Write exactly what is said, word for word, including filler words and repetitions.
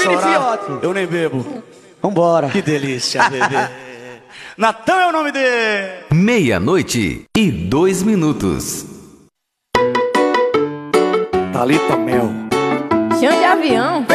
chorar. fiote. Eu nem bebo. Vambora. Que delícia, bebê. Natan é o nome dele. Meia-noite e dois minutos. Thalita Mel. Chão de avião.